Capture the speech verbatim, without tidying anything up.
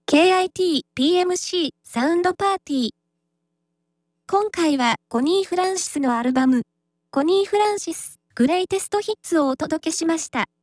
ケーアイティーピーエムシー サウンドパーティー。今回はコニー・フランシスのアルバム、コニー・フランシスグレイテストヒッツをお届けしました。